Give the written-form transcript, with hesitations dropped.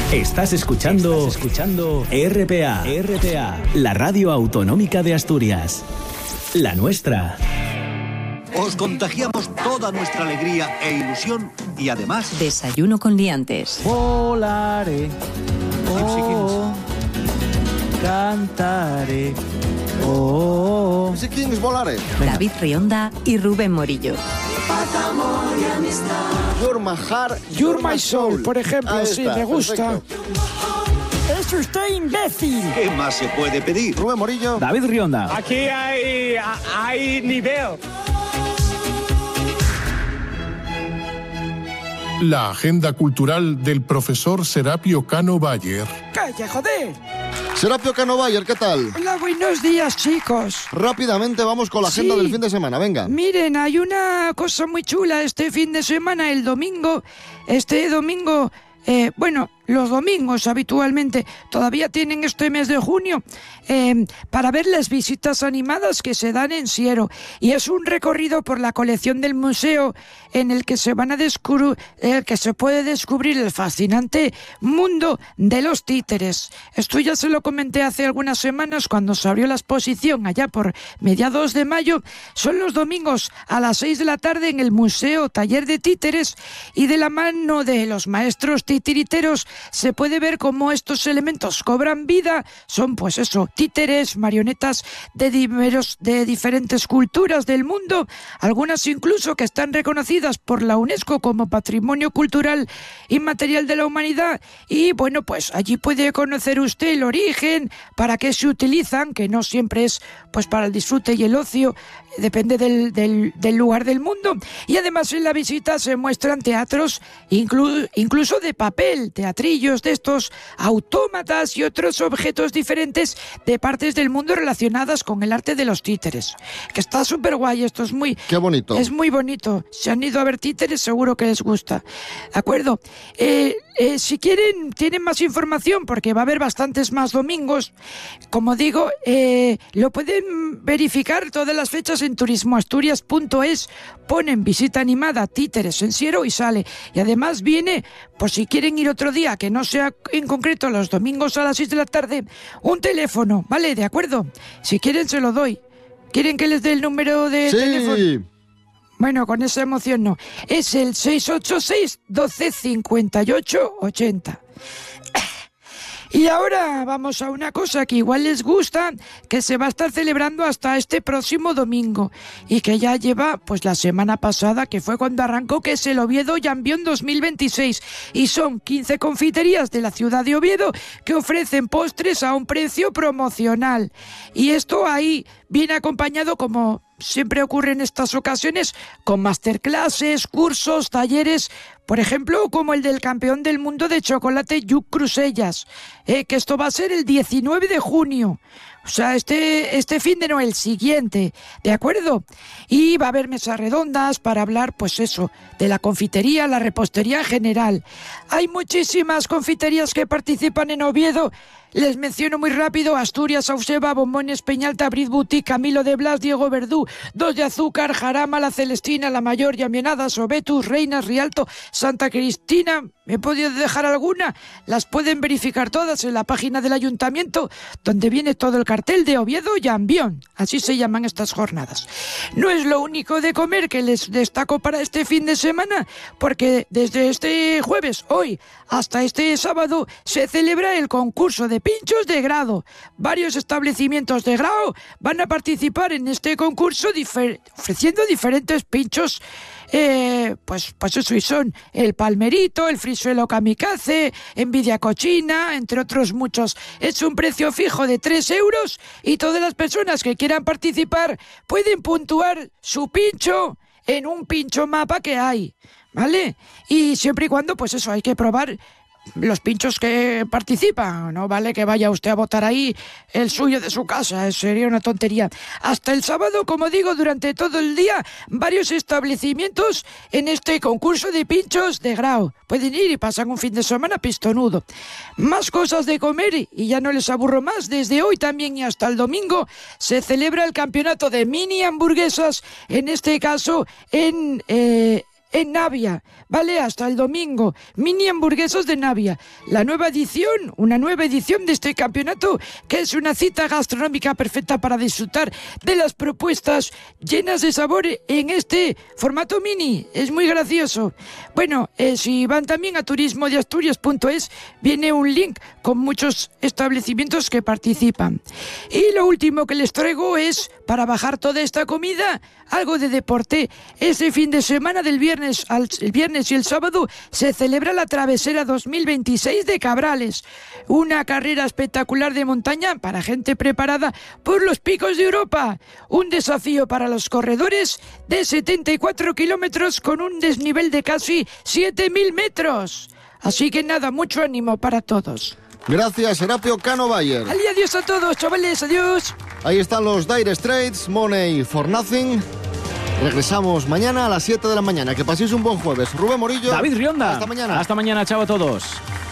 Estás escuchando RPA, la radio autonómica de Asturias. La nuestra. Os contagiamos toda nuestra alegría e ilusión y además... Desayuno con liantes. Volaré, cantaré, No sé quién es Volaré. David Rionda y Rubén Morillo. You're my heart, You're my soul, por ejemplo, Ahí sí, está, me gusta. perfecto. ¡Es usted imbécil! ¿Qué más se puede pedir? Rubén Morillo. David Rionda. Aquí hay nivel. La agenda cultural del profesor Serapio Cano Bayer. ¡Calla, joder! Serapio Cano Bayer, ¿qué tal? Hola, buenos días, chicos. Rápidamente vamos con la agenda Sí. del fin de semana, venga. Miren, hay una cosa muy chula este fin de semana, el domingo. Este domingo, los domingos habitualmente todavía tienen este mes de junio para ver las visitas animadas que se dan en Siero. Y es un recorrido por la colección del museo en el que se puede descubrir el fascinante mundo de los títeres. Esto ya se lo comenté hace algunas semanas cuando se abrió la exposición allá por mediados de mayo. Son los domingos a las 6 de la tarde en el Museo Taller de Títeres, y de la mano de los maestros titiriteros se puede ver cómo estos elementos cobran vida. Son pues eso, títeres, marionetas de diferentes culturas del mundo, algunas incluso que están reconocidas por la UNESCO como Patrimonio Cultural Inmaterial de la Humanidad. Y bueno, pues allí puede conocer usted el origen, para qué se utilizan, que no siempre es pues para el disfrute y el ocio, depende del lugar del mundo. Y además en la visita se muestran teatros incluso de papel, teatrillos de estos, autómatas y otros objetos diferentes de partes del mundo relacionadas con el arte de los títeres, que está súper guay. Esto es muy... Qué bonito. Es muy bonito. Si han ido a ver títeres, seguro que les gusta. ¿De acuerdo? Si quieren, tienen más información, porque va a haber bastantes más domingos. Como digo, lo pueden verificar todas las fechas en turismoasturias.es. Ponen visita animada títeres en Siero y sale. Y además viene, por si quieren ir otro día, que no sea en concreto los domingos a las 6 de la tarde, un teléfono, ¿vale? ¿De acuerdo? Si quieren se lo doy. ¿Quieren que les dé el número de teléfono? Sí. Bueno, con esa emoción no. Es el 686 12 58 80. Y ahora vamos a una cosa que igual les gusta, que se va a estar celebrando hasta este próximo domingo, y que ya lleva pues la semana pasada, que fue cuando arrancó, que es el Oviedo Jambión 2026. Y son 15 confiterías de la ciudad de Oviedo que ofrecen postres a un precio promocional. Y esto ahí viene acompañado, como siempre ocurre en estas ocasiones, con masterclasses, cursos, talleres, por ejemplo, como el del campeón del mundo de chocolate Lluc Crusellas, que esto va a ser el 19 de junio. O sea, este fin de no, el siguiente, ¿de acuerdo? Y va a haber mesas redondas para hablar, pues eso, de la confitería, la repostería en general. Hay muchísimas confiterías que participan en Oviedo. Les menciono muy rápido: Asturias, Auseba, Bombones, Peñalta, Brit Boutique, Camilo de Blas, Diego Verdú, Dos de Azúcar, Jarama, La Celestina, La Mayor, Llamienada, Sobetus, Reinas, Rialto, Santa Cristina. ¿Me he podido dejar alguna? Las pueden verificar todas en la página del ayuntamiento, donde viene todo el cartel de Oviedo Jambión. Así se llaman estas jornadas. No es lo único de comer que les destaco para este fin de semana, porque desde este jueves, hoy, hasta este sábado, se celebra el concurso de pinchos de grado. Varios establecimientos de grado van a participar en este concurso ofreciendo diferentes pinchos. Pues eso, y son el Palmerito, el Frisuelo Kamikaze, Envidia Cochina, entre otros muchos. Es un precio fijo de 3 euros, y todas las personas que quieran participar pueden puntuar su pincho en un pincho mapa que hay, ¿vale? Y siempre y cuando, pues eso, hay que probar los pinchos que participan. No vale que vaya usted a botar ahí el suyo de su casa, sería una tontería. Hasta el sábado, como digo, durante todo el día, varios establecimientos en este concurso de pinchos de grado. Pueden ir y pasan un fin de semana pistonudo. Más cosas de comer, y ya no les aburro más. Desde hoy también y hasta el domingo se celebra el campeonato de mini hamburguesas, en este caso en en Navia, ¿vale? Hasta el domingo. Mini hamburguesos de Navia. Una nueva edición de este campeonato, que es una cita gastronómica perfecta para disfrutar de las propuestas llenas de sabor en este formato mini. Es muy gracioso. Bueno, si van también a turismodeasturias.es, viene un link con muchos establecimientos que participan. Y lo último que les traigo es, para bajar toda esta comida, algo de deporte. Este fin de semana del viernes y el sábado se celebra la Travesera 2026 de Cabrales, una carrera espectacular de montaña para gente preparada por los picos de Europa. Un desafío para los corredores de 74 kilómetros con un desnivel de casi 7.000 metros. Así que nada, mucho ánimo para todos. Gracias, Serapio Cano Bayer. Adiós a todos, chavales, adiós. Ahí están los Dire Straits, Money for Nothing. Regresamos mañana a las 7 de la mañana. Que paséis un buen jueves. Rubén Morillo. David Rionda. Hasta mañana. Hasta mañana, chao a todos.